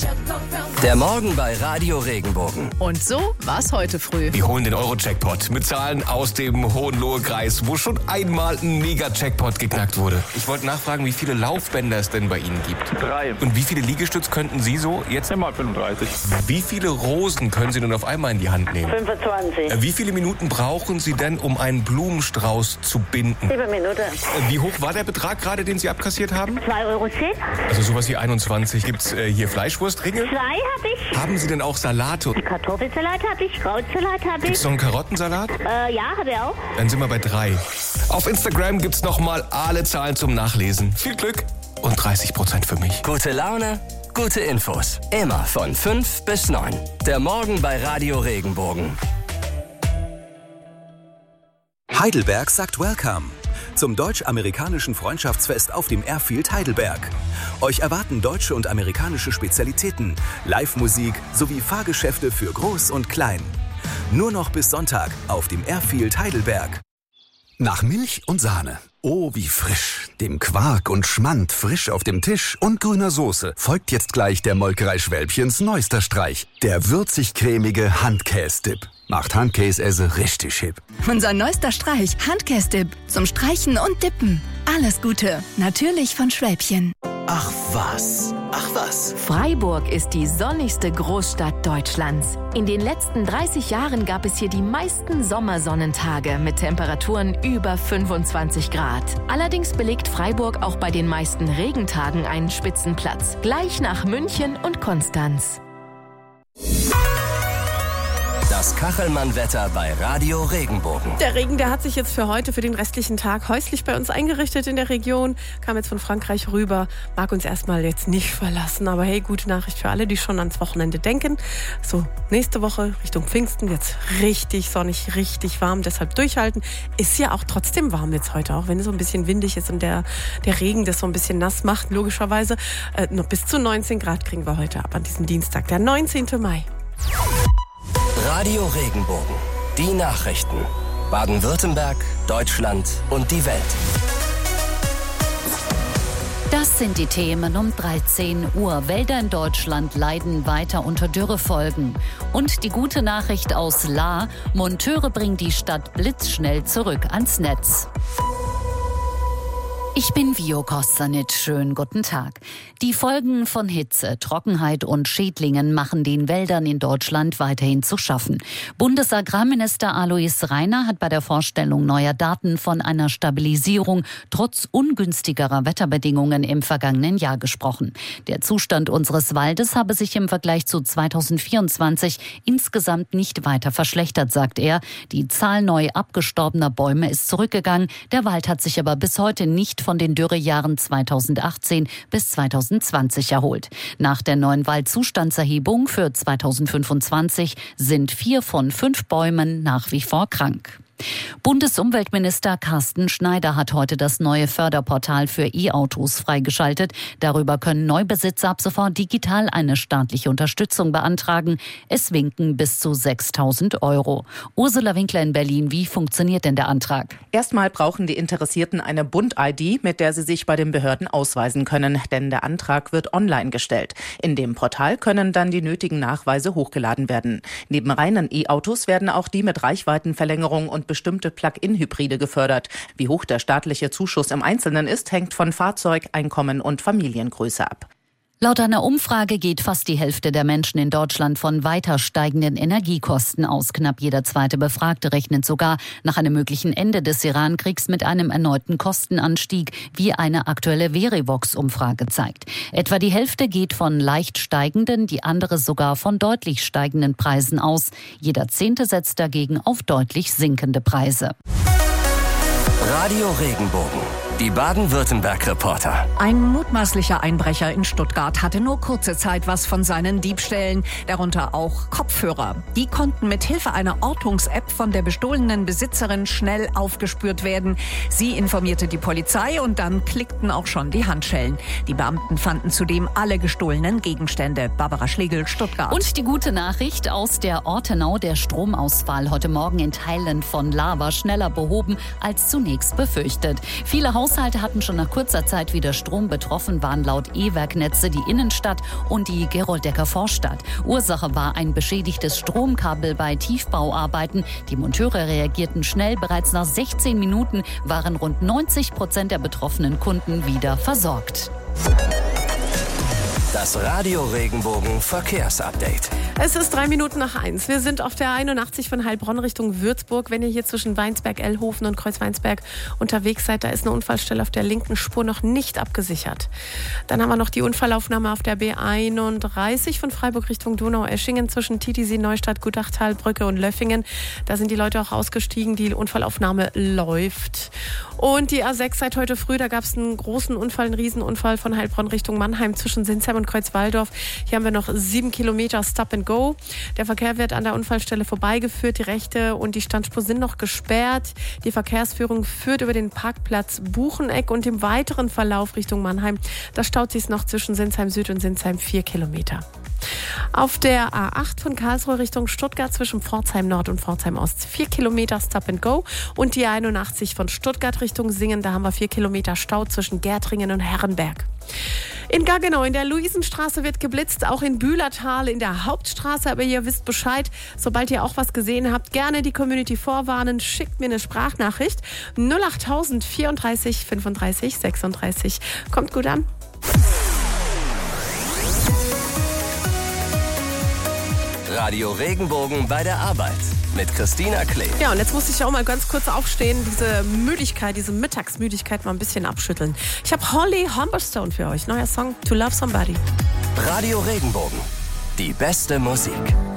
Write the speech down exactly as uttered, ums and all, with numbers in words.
Der Morgen bei Radio Regenbogen. Und so war's heute früh. Wir holen den Euro-Jackpot mit Zahlen aus dem Hohenlohe-Kreis, wo schon einmal ein Mega-Jackpot geknackt wurde. Ich wollte nachfragen, wie viele Laufbänder es denn bei Ihnen gibt. Drei. Und wie viele Liegestütz könnten Sie so jetzt? Immer fünfunddreißig. Wie viele Rosen können Sie denn auf einmal in die Hand nehmen? fünfundzwanzig. Wie viele Minuten brauchen Sie denn, um einen Blumenstrauß zu binden? Sieben Minuten. Wie hoch war der Betrag gerade, den Sie abkassiert haben? zwei Euro zehn. Also sowas wie einundzwanzig. Gibt's äh, hier Fleischwurstringe? Zwei habe ich. Haben Sie denn auch Salate? Kartoffelsalat habe ich, Krautsalat habe ich. Gibt's noch einen Karottensalat? Äh, ja, habe ich auch. Dann sind wir bei drei. Auf Instagram gibt's nochmal alle Zahlen zum Nachlesen. Viel Glück und dreißig Prozent für mich. Gute Laune, gute Infos. Immer von fünf bis neun. Der Morgen bei Radio Regenbogen. Heidelberg sagt Welcome zum deutsch-amerikanischen Freundschaftsfest auf dem Airfield Heidelberg. Euch erwarten deutsche und amerikanische Spezialitäten, Live-Musik sowie Fahrgeschäfte für Groß und Klein. Nur noch bis Sonntag auf dem Airfield Heidelberg. Nach Milch und Sahne. Oh, wie frisch. Dem Quark und Schmand frisch auf dem Tisch und grüner Soße folgt jetzt gleich der Molkerei Schwälbchens neuester Streich. Der würzig-cremige Handkäse-Dip. Macht Handkäse richtig hip. Unser neuester Streich, Handkäse-Dip. Zum Streichen und Dippen. Alles Gute. Natürlich von Schwälbchen. Ach was, ach was. Freiburg ist die sonnigste Großstadt Deutschlands. In den letzten dreißig Jahren gab es hier die meisten Sommersonnentage mit Temperaturen über fünfundzwanzig Grad. Allerdings belegt Freiburg auch bei den meisten Regentagen einen Spitzenplatz, gleich nach München und Konstanz. Das Kachelmann-Wetter bei Radio Regenbogen. Der Regen, der hat sich jetzt für heute, für den restlichen Tag häuslich bei uns eingerichtet in der Region. Kam jetzt von Frankreich rüber, mag uns erstmal jetzt nicht verlassen. Aber hey, gute Nachricht für alle, die schon ans Wochenende denken. So, nächste Woche Richtung Pfingsten wird's richtig sonnig, richtig warm. Deshalb durchhalten. Ist ja auch trotzdem warm jetzt heute, auch wenn es so ein bisschen windig ist und der, der Regen das so ein bisschen nass macht, logischerweise. Äh, noch bis zu neunzehn Grad kriegen wir heute ab an diesem Dienstag, der neunzehnten Mai. Radio Regenbogen. Die Nachrichten. Baden-Württemberg, Deutschland und die Welt. Das sind die Themen um dreizehn Uhr. Wälder in Deutschland leiden weiter unter Dürrefolgen. Und die gute Nachricht aus Lahr: Monteure bringen die Stadt blitzschnell zurück ans Netz. Ich bin Vio Kostanic. Schönen guten Tag. Die Folgen von Hitze, Trockenheit und Schädlingen machen den Wäldern in Deutschland weiterhin zu schaffen. Bundesagrarminister Alois Rainer hat bei der Vorstellung neuer Daten von einer Stabilisierung trotz ungünstigerer Wetterbedingungen im vergangenen Jahr gesprochen. Der Zustand unseres Waldes habe sich im Vergleich zu zweitausendvierundzwanzig insgesamt nicht weiter verschlechtert, sagt er. Die Zahl neu abgestorbener Bäume ist zurückgegangen. Der Wald hat sich aber bis heute nicht von den Dürrejahren zweitausendachtzehn bis zweitausendzwanzig erholt. Nach der neuen Waldzustandserhebung für zweitausendfünfundzwanzig sind vier von fünf Bäumen nach wie vor krank. Bundesumweltminister Carsten Schneider hat heute das neue Förderportal für E-Autos freigeschaltet. Darüber können Neubesitzer ab sofort digital eine staatliche Unterstützung beantragen. Es winken bis zu sechstausend Euro. Ursula Winkler in Berlin, wie funktioniert denn der Antrag? Erstmal brauchen die Interessierten eine Bund-I D, mit der sie sich bei den Behörden ausweisen können. Denn der Antrag wird online gestellt. In dem Portal können dann die nötigen Nachweise hochgeladen werden. Neben reinen E-Autos werden auch die mit Reichweitenverlängerung und bestimmte Plug-in-Hybride gefördert. Wie hoch der staatliche Zuschuss im Einzelnen ist, hängt von Fahrzeug, Einkommen und Familiengröße ab. Laut einer Umfrage geht fast die Hälfte der Menschen in Deutschland von weiter steigenden Energiekosten aus. Knapp jeder zweite Befragte rechnet sogar nach einem möglichen Ende des Iran-Kriegs mit einem erneuten Kostenanstieg, wie eine aktuelle Verivox-Umfrage zeigt. Etwa die Hälfte geht von leicht steigenden, die andere sogar von deutlich steigenden Preisen aus. Jeder Zehnte setzt dagegen auf deutlich sinkende Preise. Radio Regenbogen. Die Baden-Württemberg-Reporter. Ein mutmaßlicher Einbrecher in Stuttgart hatte nur kurze Zeit was von seinen Diebstählen, darunter auch Kopfhörer. Die konnten mit Hilfe einer Ortungs-App von der bestohlenen Besitzerin schnell aufgespürt werden. Sie informierte die Polizei und dann klickten auch schon die Handschellen. Die Beamten fanden zudem alle gestohlenen Gegenstände. Barbara Schlegel, Stuttgart. Und die gute Nachricht aus der Ortenau: Der Stromausfall heute Morgen in Teilen von Lahr war schneller behoben als zunächst befürchtet. Viele Haus Haushalte hatten schon nach kurzer Zeit wieder Strom. Betroffen waren laut E-Werk-Netze die Innenstadt und die Geroldecker Vorstadt. Ursache war ein beschädigtes Stromkabel bei Tiefbauarbeiten. Die Monteure reagierten schnell. Bereits nach sechzehn Minuten waren rund neunzig Prozent der betroffenen Kunden wieder versorgt. Das Radio Regenbogen Verkehrsupdate. Es ist drei Minuten nach eins. Wir sind auf der einundachtzig von Heilbronn Richtung Würzburg. Wenn ihr hier zwischen Weinsberg, Ellhofen und Kreuzweinsberg unterwegs seid, da ist eine Unfallstelle auf der linken Spur noch nicht abgesichert. Dann haben wir noch die Unfallaufnahme auf der B einunddreißig von Freiburg Richtung Donaueschingen zwischen Titisee, Neustadt, Gutachtal, Brücke und Löffingen. Da sind die Leute auch ausgestiegen. Die Unfallaufnahme läuft. Und die A sechs seit heute früh, da gab es einen großen Unfall, einen Riesenunfall von Heilbronn Richtung Mannheim zwischen Sinsheim und Kreuzwaldorf. Hier haben wir noch sieben Kilometer Stop and Go. Der Verkehr wird an der Unfallstelle vorbeigeführt. Die rechte und die Standspur sind noch gesperrt. Die Verkehrsführung führt über den Parkplatz Bucheneck und im weiteren Verlauf Richtung Mannheim. Da staut sich noch zwischen Sinsheim Süd und Sinsheim vier Kilometer. Auf der A acht von Karlsruhe Richtung Stuttgart zwischen Pforzheim Nord und Pforzheim Ost vier Kilometer Stop and Go. Und die einundachtzig von Stuttgart Richtung Singen, da haben wir vier Kilometer Stau zwischen Gärtringen und Herrenberg. In Gaggenau in der Luisenstraße wird geblitzt, auch in Bühlertal in der Hauptstraße. Aber ihr wisst Bescheid, sobald ihr auch was gesehen habt, gerne die Community vorwarnen. Schickt mir eine Sprachnachricht. null achttausend vierunddreißig fünfunddreißig sechsunddreißig. Kommt gut an. Radio Regenbogen bei der Arbeit mit Christina Klee. Ja, und jetzt muss ich auch mal ganz kurz aufstehen, diese Müdigkeit, diese Mittagsmüdigkeit mal ein bisschen abschütteln. Ich habe Holly Humberstone für euch, neuer Song To Love Somebody. Radio Regenbogen, die beste Musik.